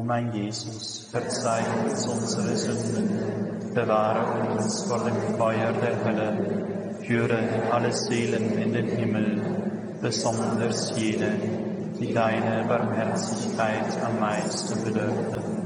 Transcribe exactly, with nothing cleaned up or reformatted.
mein Jesus, verzeih uns unsere Sünden, bewahre uns vor dem Feuer der Hölle, führe alle Seelen in den Himmel, besonders jene, die deine Barmherzigkeit am meisten bedürfen.